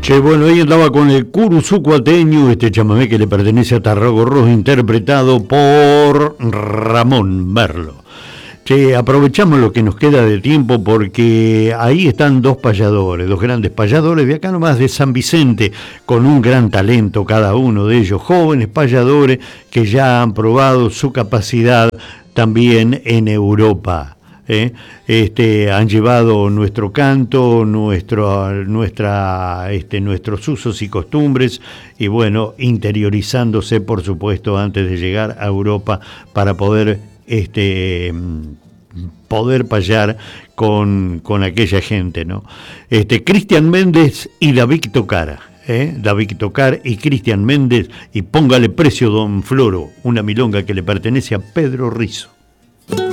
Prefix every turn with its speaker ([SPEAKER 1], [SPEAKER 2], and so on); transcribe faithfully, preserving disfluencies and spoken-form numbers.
[SPEAKER 1] Che, bueno, ahí andaba con el Curuzucuateño, este chamamé que le pertenece a Tarragorros, interpretado por Ramón Merlo. Che, aprovechamos lo que nos queda de tiempo porque ahí están dos payadores, dos grandes payadores de acá nomás de San Vicente, con un gran talento cada uno de ellos, jóvenes payadores que ya han probado su capacidad también en Europa. ¿Eh? Este, han llevado nuestro canto, nuestro, nuestra, este, nuestros usos y costumbres y bueno, interiorizándose por supuesto antes de llegar a Europa para poder, este, poder payar con, con aquella gente, ¿no? Este, Cristian Méndez y David Tocara. ¿Eh? David Tocar y Cristian Méndez y Póngale Precio Don Floro, una milonga que le pertenece a Pedro Rizo.